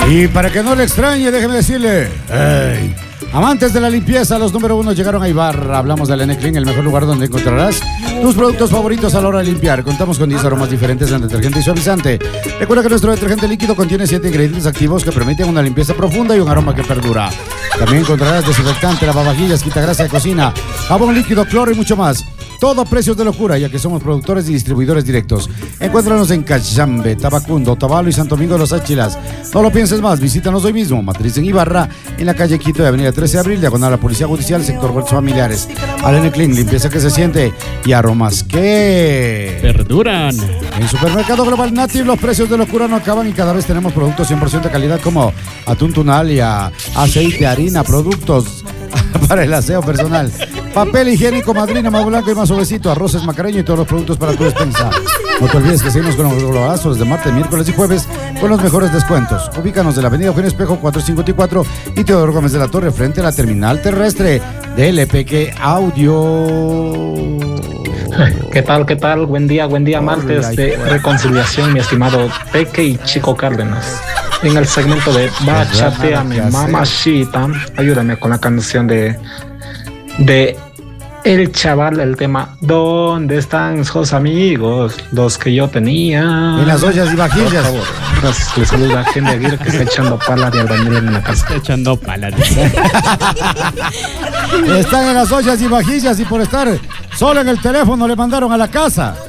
Y para que no le extrañe, déjeme decirle, hey, amantes de la limpieza, los número uno llegaron a Ibarra. Hablamos del N-Clean, el mejor lugar donde encontrarás tus productos favoritos a la hora de limpiar. Contamos con 10 aromas diferentes en detergente y suavizante. Recuerda que nuestro detergente líquido contiene 7 ingredientes activos que permiten una limpieza profunda y un aroma que perdura. También encontrarás desinfectante, lavavajillas, quitagrasa de cocina, jabón líquido, cloro y mucho más. Todo a precios de locura, ya que somos productores y distribuidores directos. Encuéntranos en Cachambe, Tabacundo, Otavalo y Santo Domingo de los Áchilas. No lo pienses más, visítanos hoy mismo. Matriz en Ibarra, en la calle Quito de avenida 13 de abril, diagonal a la Policía Judicial, sector Huertos Familiares. Al N-Clean, limpieza que se siente y aromas que perduran. En Supermercado Global Native los precios de locura no acaban y cada vez tenemos productos 100% de calidad como atún tunalia, aceite, harina, productos para el aseo personal, papel higiénico, madrina, más blanco y más suavecito, arroces macareño y todos los productos para tu despensa. No te olvides que seguimos con los globazos de martes, miércoles y jueves con los mejores descuentos. Ubícanos en la avenida Eugenio Espejo 454 y Teodoro Gómez de la Torre frente a la terminal terrestre de LPQ Audio. ¿Qué tal? ¿Qué tal? Buen día, martes de reconciliación, mi estimado Peque y Chico Cárdenas. En el segmento de Bachateame, Mamashita, ayúdame con la canción de El Chaval, el tema ¿Dónde están sus amigos? Los que yo tenía. En las ollas y vajillas. Por favor, gracias. Le saluda a Henry Aguirre, que está echando pala de albañil en la casa. Está echando pala. Están en las ollas y vajillas y por estar solo en el teléfono le mandaron a la casa.